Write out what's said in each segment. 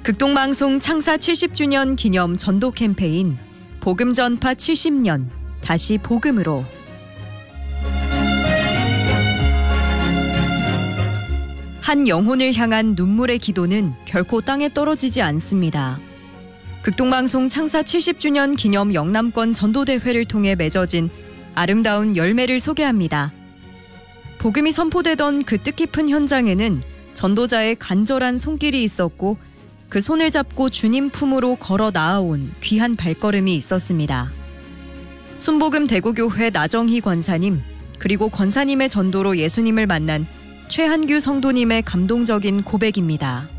극동방송 창사 70주년 기념 전도 캠페인 복음 전파 70년 다시 복음으로. 한 영혼을 향한 눈물의 기도는 결코 땅에 떨어지지 않습니다. 극동방송 창사 70주년 기념 영남권 전도대회를 통해 맺어진 아름다운 열매를 소개합니다. 복음이 선포되던 그 뜻깊은 현장에는 전도자의 간절한 손길이 있었고 그 손을 잡고 주님 품으로 걸어 나아온 귀한 발걸음이 있었습니다. 순복음 대구교회 나정희 권사님, 그리고 권사님의 전도로 예수님을 만난 최한규 성도님의 감동적인 고백입니다.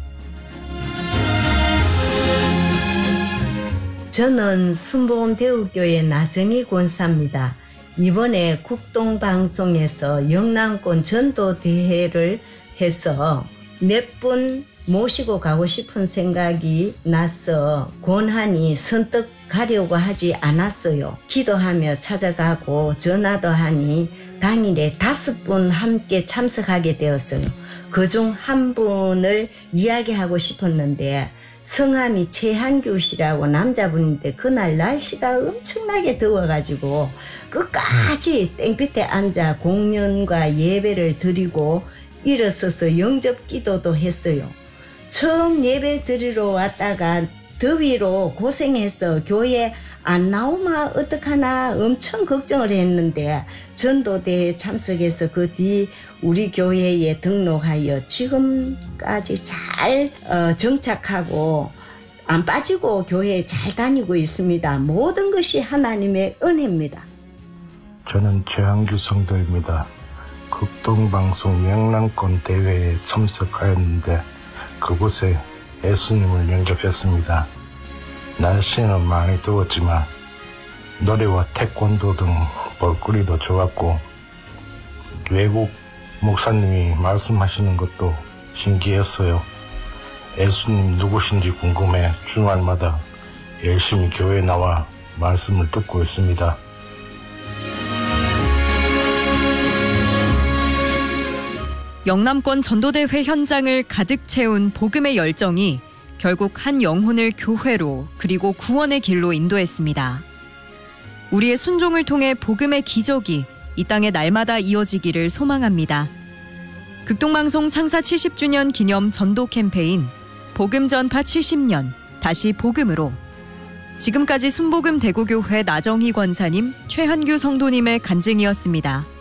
저는 순복음 대구교회 나정희 권사입니다. 이번에 국동방송에서 영남권 전도대회를 해서 몇 분 모시고 가고 싶은 생각이 나서 권한이 선뜻 가려고 하지 않았어요. 기도하며 찾아가고 전화도 하니 당일에 5분 함께 참석하게 되었어요. 그중 한 분을 이야기하고 싶었는데 성함이 최한규 씨라고 남자분인데 그날 날씨가 엄청나게 더워가지고 끝까지 땡볕에 앉아 공연과 예배를 드리고 일어서서 영접 기도도 했어요. 처음 예배 드리러 왔다가 더위로 고생해서 교회 안 나오면 어떡하나 엄청 걱정을 했는데 전도대회에 참석해서 그 뒤 우리 교회에 등록하여 지금까지 잘 정착하고 안 빠지고 교회에 잘 다니고 있습니다. 모든 것이 하나님의 은혜입니다. 저는 최한규 성도입니다. 극동방송 영남권 대회에 참석하였는데 그곳에 예수님을 영접했습니다. 날씨는 많이 더웠지만 노래와 태권도 등 볼거리도 좋았고 외국 목사님이 말씀하시는 것도 신기했어요. 예수님 누구신지 궁금해 주말마다 열심히 교회에 나와 말씀을 듣고 있습니다. 영남권 전도대회 현장을 가득 채운 복음의 열정이 결국 한 영혼을 교회로 그리고 구원의 길로 인도했습니다. 우리의 순종을 통해 복음의 기적이 이 땅에 날마다 이어지기를 소망합니다. 극동방송 창사 70주년 기념 전도 캠페인 복음 전파 70년 다시 복음으로. 지금까지 순복음 대구교회 나정희 권사님, 최한규 성도님의 간증이었습니다.